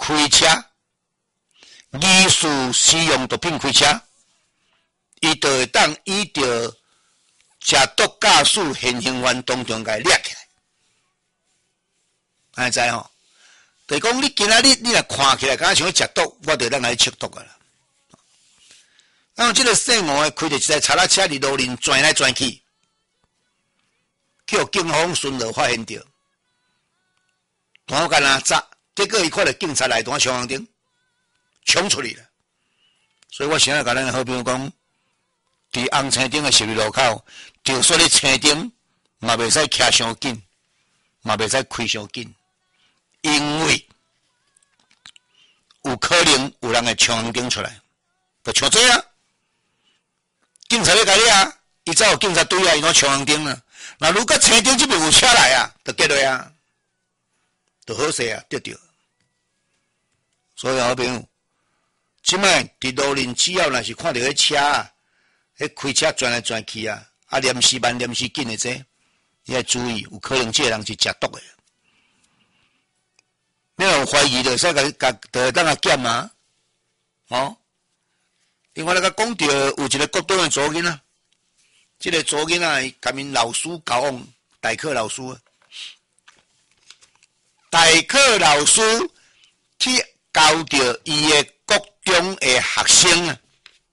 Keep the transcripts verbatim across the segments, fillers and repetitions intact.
开车，疑似使用毒品开车，伊就会当依着食毒驾驶现行犯当中甲伊掠起来。安知吼？就是讲你今仔日你若看起来，敢像食毒，我就当来吸毒个啦。啊，即个姓吴诶，开着一台查拉车伫路面转来转去，叫警方巡逻发现着，单干哪砸，结果伊看到警察来单上红灯，冲出去了。所以我现在甲咱好朋友讲，伫红青灯诶十字路口，就说你青灯嘛袂使骑伤紧，嘛袂使开伤紧。因为有可能有人会冲红灯出来，就冲做啊！警察要甲你啊，伊才有警察队啊，伊拢冲红灯啊。那如果青灯这边有车来啊，就跌落啊，就好势啊，跌掉。所以好朋友，即摆伫路面只要若是看到迄车啊，迄开车转来转去啊，啊临时慢临时紧的这，你要注意，有可能这个人是食毒的。你有怀疑的，使甲甲得当下检啊，哦。另外，咱讲到有一个国中的查囡仔，这个查囡仔甲因老师交往，代课老师，代课老师去交着伊的国中的学生啊，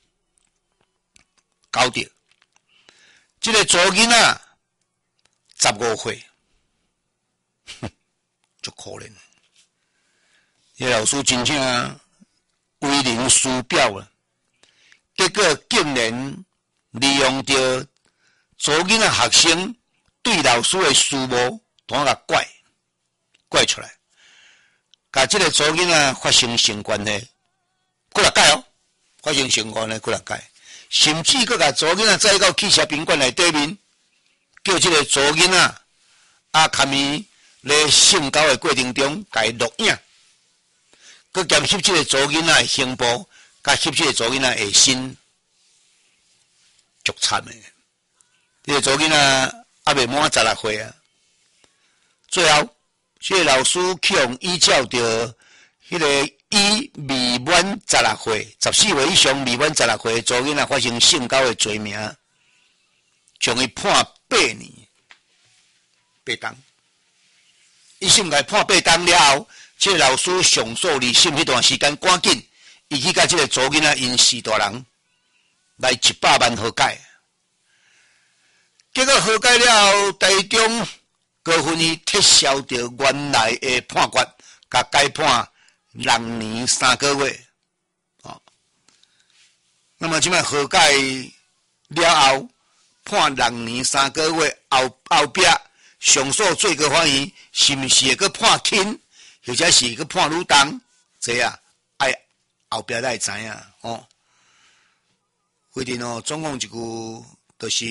交着。这个查囡仔十五岁，哼，足可怜。迄老师真正为人师表啊，结果竟然利用着查囡仔学生对老师的事务，同甲怪怪出来，甲即个查囡仔发生性关系，过来改哦，发生性关系过来改，甚至佫甲查囡仔载到汽车宾馆内底面，叫即个查囡仔啊，堪伊咧性交的过程中，甲伊录影。佮兼翕即个查囡仔的胸部，佮翕即个查囡仔的身，足惨的。这个查囡仔还未满十六岁啊。最后，这个老师去用依照着迄个以未满十六岁、十四岁以上未满十六岁的查囡仔发生性交的罪名，将伊判八年八档。伊先甲判八档了后。这个老师上诉离审迄段时间，赶紧伊去甲这个查囡仔因四大人来一百万和解。结果和解了后，台中高分院撤销掉原来的判决，甲改判六年三个月。哦，那么即摆和解了后，判六年三个月后后壁上诉最高法院是毋是会阁判轻？或者是去判愈重，这啊，爱后壁才会知影哦。规定哦，总共一句，就是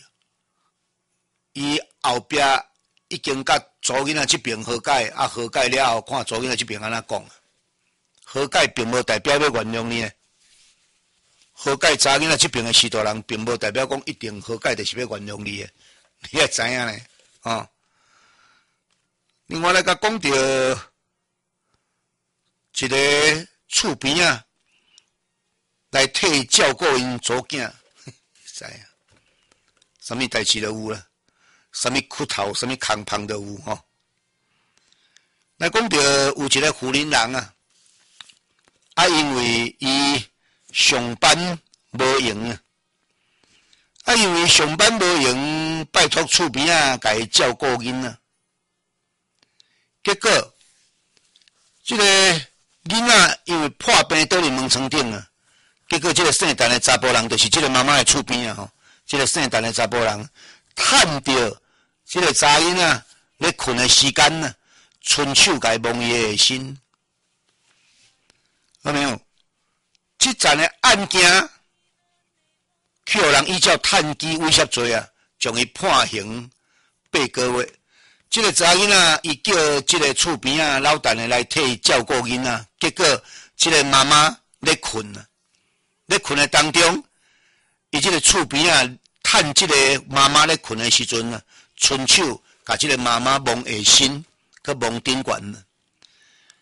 伊后壁已经甲查囡仔这边和解，啊和解了后，看查囡仔这边安怎讲。和解并无代表要原谅你的，和解查囡仔这边的四大人，并无代表讲一定和解就是要原谅你的，你也知影咧，哦。另外来甲讲到。一个厝边啊，来替照顾因祖囝，知影？什么代志都有啦，什么骨头、什么空胖都有吼。来讲到有一个妇人人啊，啊因为伊上班无用啊，啊因为上班无用，拜托厝边啊，甲伊照顾囡仔，结果这个。囡仔因为破病倒伫门床顶啊，结果这个姓陈的查甫人，就是这个妈妈的厝边啊吼，这个姓陈的查甫人，趁着这个查囡仔咧困的时间呢，伸手甲伊摸伊的身，有没有？这件的案件，去互人依照趁机威胁罪啊，将伊判刑八个月。这个查囡仔，伊叫这个厝边啊老陈的来替伊照顾囡仔，结果这个妈妈咧困啊，咧困的当中，伊这个厝边啊趁这个妈妈咧困的时阵啊，伸手甲这个妈妈摸下身，佮摸顶管。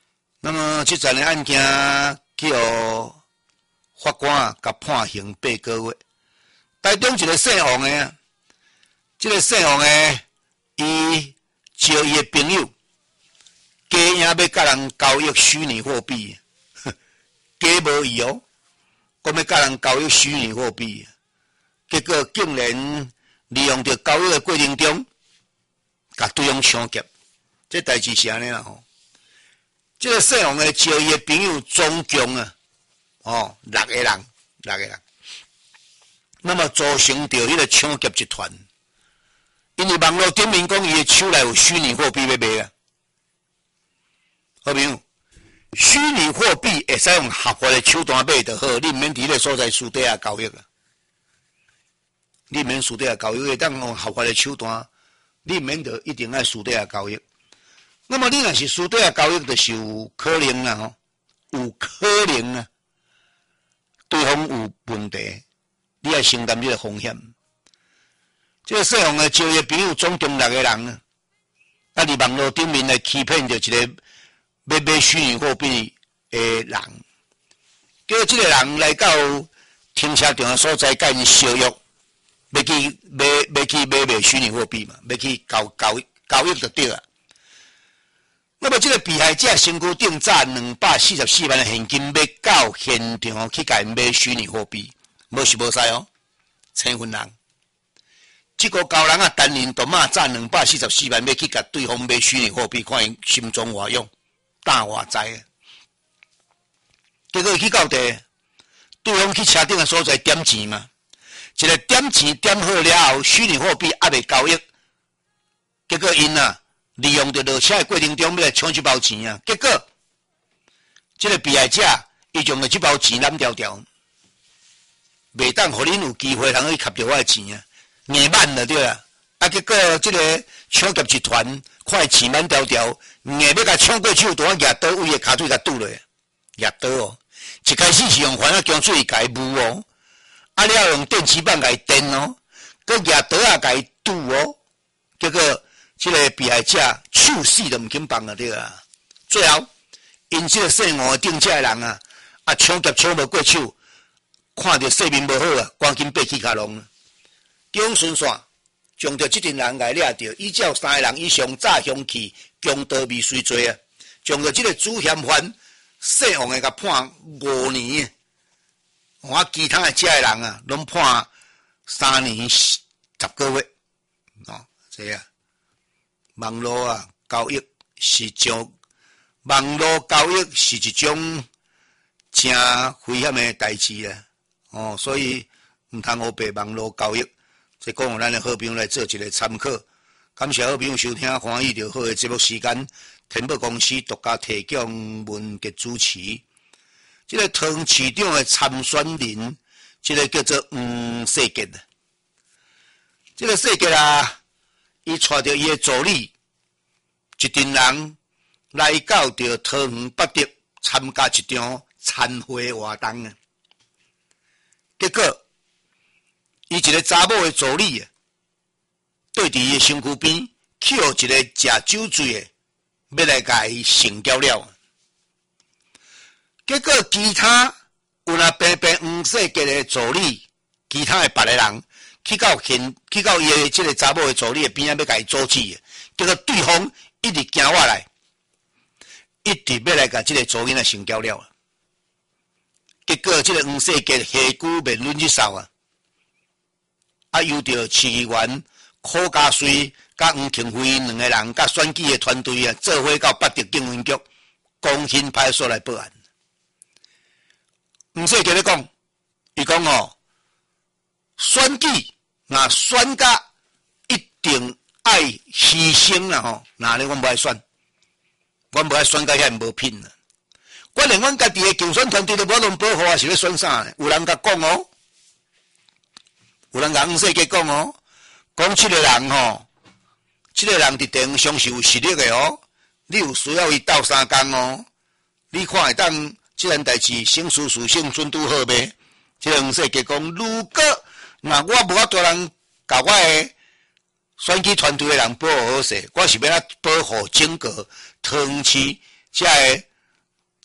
那么这件的案件叫法官啊，甲判刑八个月。台中一个姓王的啊，这个姓王的，伊招伊的朋友，假影要甲人交易虚拟货币，假无伊哦，讲要甲人交易虚拟货币，结果竟然利用着交易的过程中，甲对方抢劫。这代志是安尼啦吼。这个姓王的招伊的朋友总共啊，哦，六个人，六个人。那么组成着迄个抢劫集团，因为网络顶面讲伊的手内有虚拟货币要卖啊。好朋友，虚拟货币会使用合法的手段买就好，你毋免伫咧所在私底下交易啊。你毋免私底下交易，会当用合法的手段，你毋免着一定爱私底下交易。那么你若是私底下交易，就是有可能啦吼，有可能啊，对方有问题。你要承担这个风险。这个姓王的招的朋友总共六个人啊，啊，伫网络顶面来欺骗着一个要买虚拟货币的人。结果这个人来到停车场的所在，甲因相约，要去买要去买卖虚拟货币嘛，要去交交交易就对啊。那么这个被害者身躯顶炸两百四十四万的现金，要到现场去甲因买虚拟货币。无是无使哦，青分人，这个高人啊，单人都骂赚两百四十四万，要去甲对方买虚拟货币，看因心中话用，大话灾。结果去到地，对方去车顶的所在点钱嘛，一个点钱点好了后，虚拟货币还未交易，结果因啊利用着落车的过程中要来抢这包钱啊，结果这个被害者伊将着这包钱揽掉掉。袂当，互恁有机会通去吸着我的钱啊，硬慢了对啦。啊，结果这个抢劫集团看钱慢条条，硬要甲抢过手，拄啊举刀位的骹水甲拄落，举刀哦。一开始是用番仔姜水甲伊捂哦，啊了用电磁棒甲伊电哦，佮举刀啊甲伊拄哦。结果这个被害者手死都毋肯放了对啦。最后，因这个姓王的顶车的人啊，啊抢劫抢无过手。看到性命无好啊，赶紧爬起卡龙。警巡线将着这群人来抓着，依照三个人以上炸凶器、强盗未遂罪啊，将着这个主嫌犯姓王的甲判五年。我其他的这个人啊，拢判三年十个月。哦，这啊，网络啊交易是种网络交易是一种真危险的代志啊。哦，所以毋通黑白网络交易，这讲互咱的好朋友来做一个参考。感谢好朋友收听欢喜就好的节目时间，天宝公司独家提供文杰主持。这个唐市长的参选人，这个叫做黄世杰啊。这个世杰啊，伊带着伊的助理一群人来到着桃园北德参加一场参会活动啊。结果，伊一个查某的助理啊，对伫伊的身躯边捡一个食酒醉的，要来甲伊性交了。结果其他有那平平黄世杰的助理，其他的别个人去到现去到伊的这个查某的助理的边仔要甲伊阻止的，结果对方一直行我来，一直要来甲这个助理啊性交了。结果，这个黄世杰下句面论日扫啊，啊，由着市议员柯家瑞、甲黄庆辉两个人，甲选举的团队啊，做伙到北德警分局公兴派出所来报案。黄世杰咧讲，伊讲哦，选举若选甲一定爱牺牲啦吼，哪咧我无爱选，我无爱选甲遐无品啦。我连阮家己的竞选团队都无能保护啊，是咧选啥呢？有人甲讲哦，有人甲黄世杰讲哦，讲这个人吼，这个人伫地方上是有实力的哦，你有需要伊斗相共哦，你看会当这件代志省事事省准拄好袂？这个黄世杰讲，如果若我无法度人甲我的选举团队的人保护好势，我是要来保护整个桃园市这个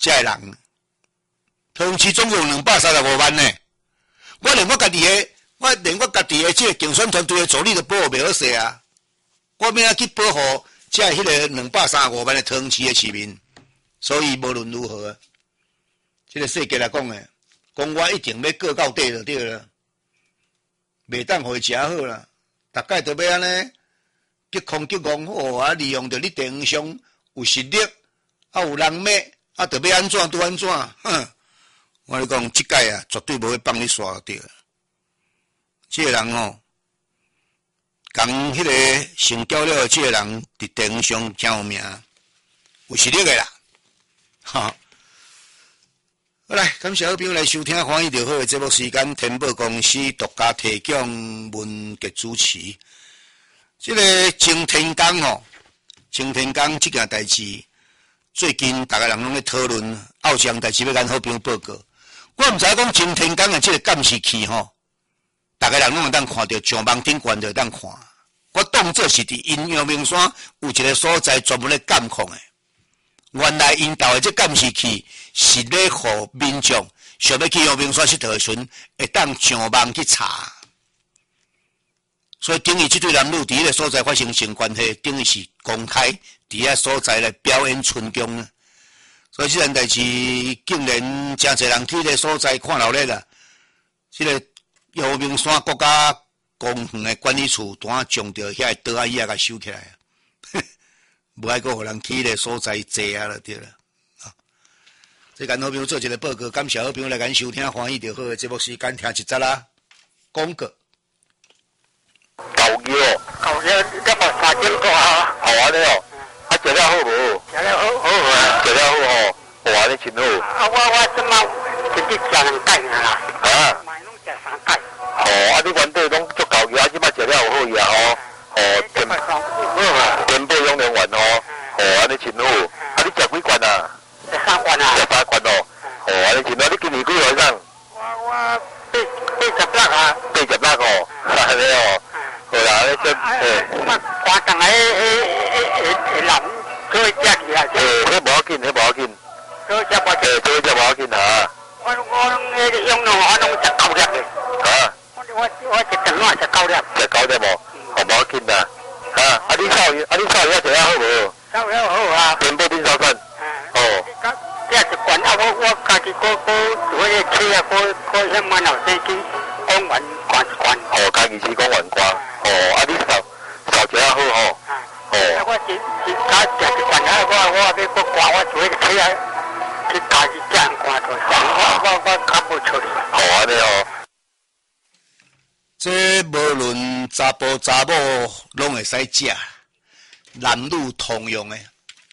这个人，桃市总共两百三十五万呢。我连我家己的，我连我家己的这个竞选团队的助理都保护袂好势啊！我要怎去保护这迄个两百三十五万的桃市的市民？所以无论如何，这个世界来讲诶，讲我一定要过到底就对了，袂当互伊食好啦。大概都要安尼，激空激昂哦，啊利用着你电视上有实力，啊有人脉，啊着要安怎都安怎，哼！我跟你讲，即届啊，绝对无会放你煞对。这个人吼，讲迄个成交了，这个人伫电视上真有名，有实力个啦，哈。好来，感谢好朋友来收听《欢喜就好》的节目时间，天宝公司独家提供文杰主持。这个擎天岗吼，擎天岗这件代志，最近大家人拢在讨论，奥将代志要跟好朋友报告。我毋知影讲擎天岗的这个监视器吼，大家人拢会当看到，上网顶悬就当看。我当作是伫因阳明山有一个所在专门咧监控的。原来因兜的这监视器是咧互民众想要去阳明山佚佗时阵，会当上网去查。所以等于这对男女伫迄个所在发生性关系，等于是公开伫遐所在来表演春宫啊。所以这件代志竟然真侪人去迄个所在看闹热啦。这个阳明山国家公园的管理处单将着遐个刀仔椅仔甲收起来啊。无爱阁互人去迄个所在坐啊了对了，啊！这跟好朋友做一个报告，感谢好朋友来咱收听欢喜就好的节目时间，听一则啦，广告。 狗肉， 狗肉一百三千多啊！ 好啊你哦，啊食了好无？ 食了好好啊！ 食了好哦，好啊你真好。 啊我我即马直接食两盖尔啦。 啊？ 买拢食三盖。 哦，啊你原底拢做狗肉，啊即马食了有好呀哦。哦，天好啊，天宝永年丸哦，哦安尼真好。啊你食几罐啊？ 食三罐啊。 食三罐哦，哦安尼真好。你今年几岁上？ 我我八八十六啊。 八十六哦，安尼哦。好啦，安尼真诶。 我关档诶诶诶诶人做食去啊。 诶，迄无要紧，迄无要紧。 做食无诶，做食无要紧啊。 我我拢迄用用我拢食九粒诶。 啊？ 我我我食顿晚食九粒。 食九粒无？哦，无要紧啦。啊，啊你少爷，啊你少爷食了好无？ 烧了好啊。 全部顶烧饭。哦。 这一罐啊，我我家己个个做迄个车啊，个个向满后生去讲完罐一罐。 哦，家己是讲完罐。哦，啊你少少食了好吼。 哦。我只只家食一罐啊，我我要个罐，我做迄个车啊，去家己这样罐做，我我我较无出力。 好安尼哦。 这无论查甫查某拢会使食，男女通用的。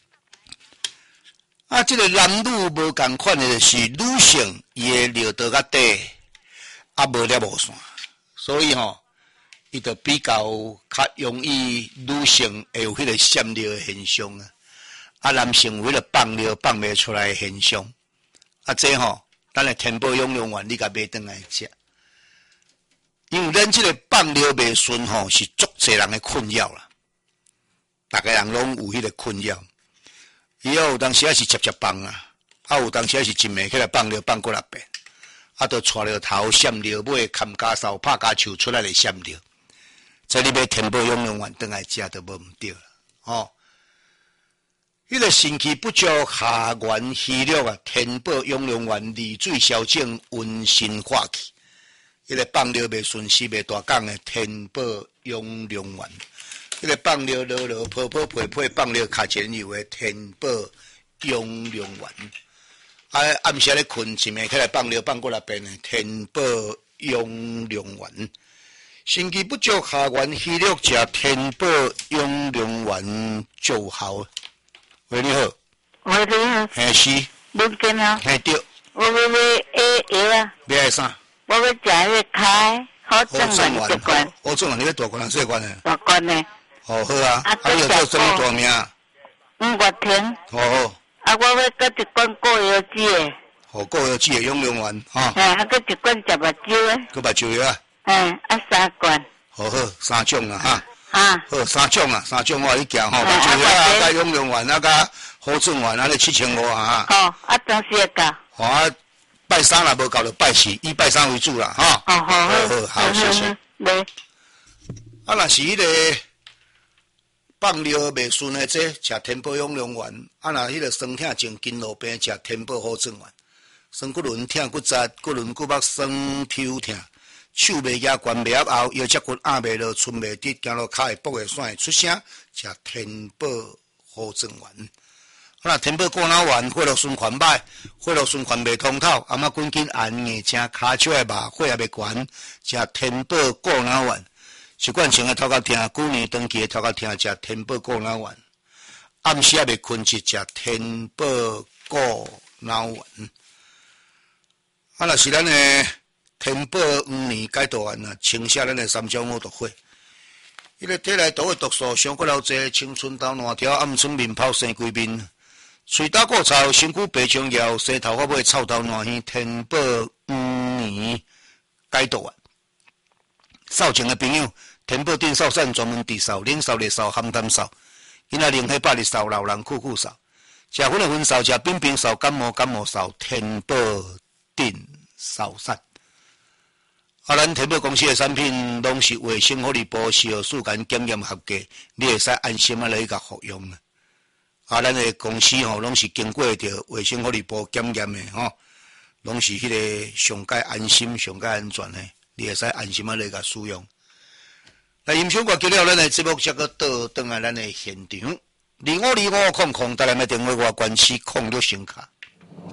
啊，这个男女无共款的就是女性伊的尿道较低，啊无了无线，所以吼，伊就比较较容易女性会有迄个闪尿的现象啊，啊男性有迄个放尿放袂出来的现象，啊这吼，咱的天宝养养丸你甲买转来食。因为咱这个放尿袂顺吼，是足侪人的困扰啦。大家人拢有迄个困扰，伊有当时也是接接放啊，啊有当时也是一暝起来放尿放过六遍，啊都带了头闪尿，尾砍家梢拍家手出来的闪尿。这你要天宝养养丸转来食都无毋对啦，吼。迄个肾气不足、下元虚弱啊，天宝养养丸利水消肿、温心化气。迄个放尿袂顺时袂大讲的天宝养良丸，迄个放尿落落泡泡配配放尿卡钱油的天宝养良丸，啊暗时咧困一暝起来放尿放过六遍的天宝养良丸，肾气不足下元虚弱食天宝养良丸就好。喂，你好。 喂，你好。 嘿是。 你见啊？ 嘿对。 我要买诶药啊。 买诶啥？ 我要食迄个开好正丸一罐， 好正丸，你要大罐还是小罐呢？ 大罐呢。 哦好啊，啊你有做什么大名？ 五月天。 哦好。 啊，我要搁一罐过药剂的。 哦，过药剂的养养丸，哈。 嘿，啊，搁一罐食目睭的。 搁目睭药啊。 嘿，啊三罐。 好好，三种啊哈。 啊， 好，三种啊，三种我去行吼，就遐啊，甲永隆丸啊，甲好正丸啊，咧七千五啊。 哦，啊，当时会到。 好啊，拜三啦，无搞就拜四，以拜三为主啦，哈。 哦，好， 好，好，谢谢。 对。 啊，若是迄个放尿未顺的这，食天宝永隆丸；啊，若迄个酸痛前筋路病，食天宝好正丸。酸骨轮痛骨折，骨轮骨膜酸抽痛，手袂举，关袂合后，腰脊骨压袂落，寸袂直，行路骹会跛会酸会出声，食天宝好正丸。啊，天宝过脑丸，血液循环歹，血液循环袂通透，阿妈滚紧按硬正，骹手会麻，血也袂悬，食天宝过脑丸。习惯性的头壳痛，旧年长期的头壳痛，食天宝过脑丸。暗时也袂困去，食天宝过脑丸。啊，若是咱的天宝五年解毒丸啊，清泻咱的三焦五毒血。迄个体内毒的毒素上过了济，青春痘烂条，暗春面泡生规面，喙打过臭，身躯白中腰，洗头发尾臭头烂耳。天宝五年解毒丸。扫前的朋友，天宝电扫扇专门治扫，冷扫、热扫、寒淡扫，囡仔冷血百日扫，老人酷酷扫，食薰的薰扫，食冰冰扫，感冒感冒扫，天宝电扫扇。啊，咱天宝公司的产品拢是卫生福利部食药署间检验合格，你会使安心啊来甲服用啊。啊，咱的公司吼拢是经过着卫生福利部检验的吼，拢是迄个上界安心、上界安全的，你会使安心啊来甲使用。来，音响我结了，咱的节目则个倒转来咱的现场，二五二五空空，带来的电话我关系空六声卡。